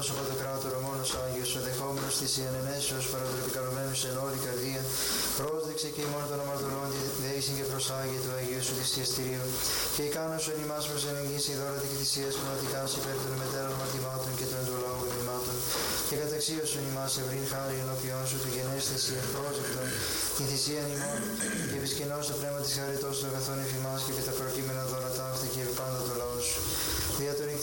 ο Παντοκράτορο, μόνος Άγιος, ο δεχόμενος θυσίαν ενέσεως παραδρεπικαλωμένους εν όλη καρδία, πρόσδεξε και ημών των αμαρτωλών τη δέησιν και προσάγει του Αγίου σου θυσιαστηρίου, και ικάνωσον εν ημάς προς ενεγγύσει δώρατη και θυσίας πνευματικάς υπέρ των μετέρων μαρτυμάτων και των εντολόγων μνημάτων, και καταξίωσον ημάς ευρύν χάρη ενώπιόν σου του γενές θυσίας πρόσδεκτον, την θυσίαν ημών, και επισκηνώς το πνεύμα της χαριτός των αγαθών εφημάς και επί τα προκείμενα δώρα ταύτη και επί πάντα το λαό σου. Δια των